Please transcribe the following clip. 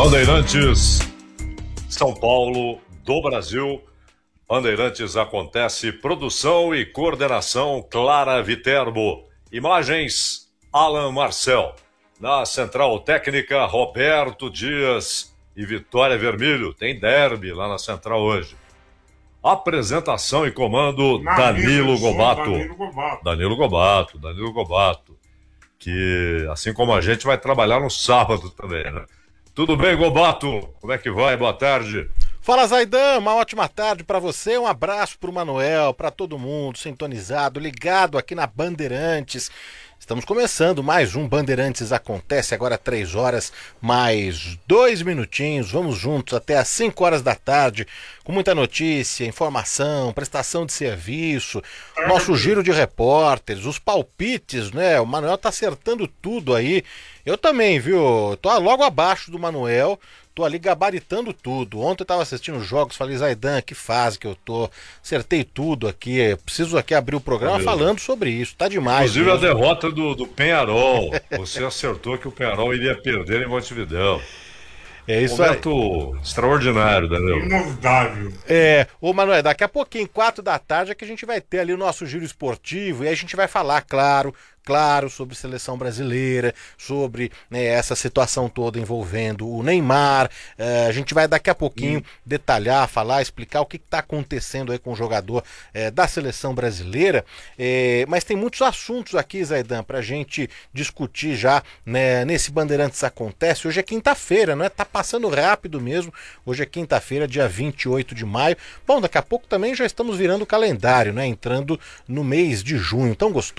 Bandeirantes, São Paulo, do Brasil. Bandeirantes acontece, produção e coordenação Clara Viterbo. Imagens, Alan Marcel. Na central técnica, Roberto Dias e Vitória Vermelho. Tem derby lá na central hoje. Apresentação e comando, Danilo Gobato. Danilo Gobato. Que, assim como a gente, vai trabalhar no sábado também, né? Tudo bem, Gobato? Como é que vai? Boa tarde. Fala, Zaidan, uma ótima tarde para você, um abraço pro Manuel, para todo mundo sintonizado, ligado aqui na Bandeirantes. Estamos começando mais um Bandeirantes Acontece, agora 3 horas mais 2 minutinhos, vamos juntos até às 5 horas da tarde, com muita notícia, informação, prestação de serviço, nosso giro de repórteres, os palpites, né? O Manuel tá acertando tudo aí, eu também, viu? Tô logo abaixo do Manuel. Tô ali gabaritando tudo. Ontem eu tava assistindo os jogos, falei, Zaidan, que fase que eu tô. Acertei tudo aqui. Preciso aqui abrir o programa falando sobre isso. Tá demais. Inclusive mesmo. A derrota do Penharol. Você acertou que o Penharol iria perder em Montevidéu. É isso momento aí. Extraordinário, Danilo. Inovidável. Ô Manuel, daqui a pouquinho, 4 da tarde, é que a gente vai ter ali o nosso giro esportivo e aí a gente vai falar, claro, sobre seleção brasileira, sobre, né, essa situação toda envolvendo o Neymar. A gente vai daqui a pouquinho detalhar, falar, explicar o que está acontecendo aí com o jogador da seleção brasileira. Mas tem muitos assuntos aqui, Zaidan, pra gente discutir já, né, nesse Bandeirantes Acontece. Hoje é quinta-feira, não é? Tá passando rápido mesmo. Hoje é quinta-feira, dia 28 de maio. Bom, daqui a pouco também já estamos virando o calendário, né? Entrando no mês de junho. Tão gostoso.